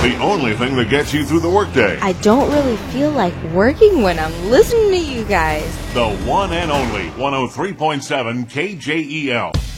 The only thing that gets you through the workday. I don't really feel like working when I'm listening to you guys. The one and only 103.7 KJEL.